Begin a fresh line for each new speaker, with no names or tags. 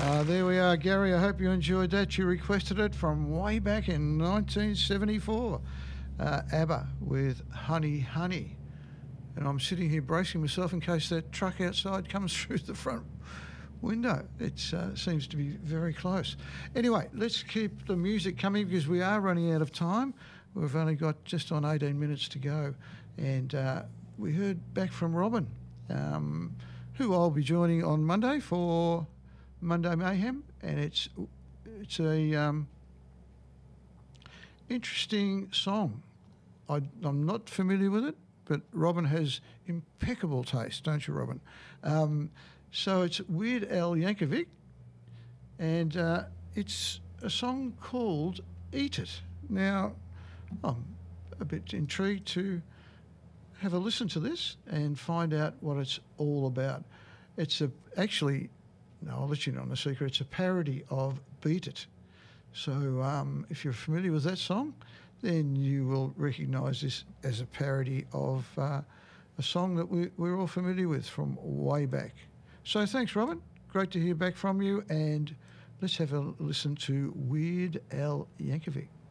There we are, Gary. I hope you enjoyed that. You requested it from way back in 1974. ABBA with Honey Honey. And I'm sitting here bracing myself in case that truck outside comes through the front window. It seems to be very close. Anyway, let's keep the music coming because we are running out of time. We've only got just on 18 minutes to go. And we heard back from Robin, who I'll be joining on Monday for Monday Mayhem. And it's a interesting song. I'm not familiar with it, but Robin has impeccable taste, don't you, Robin? So it's Weird Al Yankovic, and it's a song called Eat It. Now, I'm a bit intrigued to have a listen to this and find out what it's all about. It's I'll let you know on a secret, it's a parody of Beat It. So if you're familiar with that song, then you will recognise this as a parody of a song that we're all familiar with from way back. So thanks, Robin. Great to hear back from you, and let's have a listen to Weird Al Yankovic.